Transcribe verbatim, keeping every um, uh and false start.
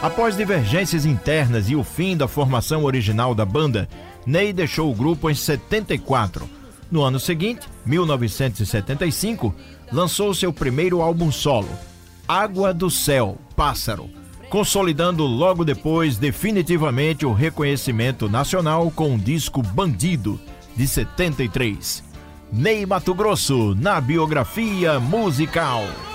Após divergências internas e o fim da formação original da banda, Ney deixou o grupo em setenta e quatro. No ano seguinte, mil novecentos e setenta e cinco, lançou seu primeiro álbum solo, Água do Céu, Pássaro, consolidando logo depois definitivamente o reconhecimento nacional com o disco Bandido, de setenta e três. Ney Matogrosso, na biografia musical.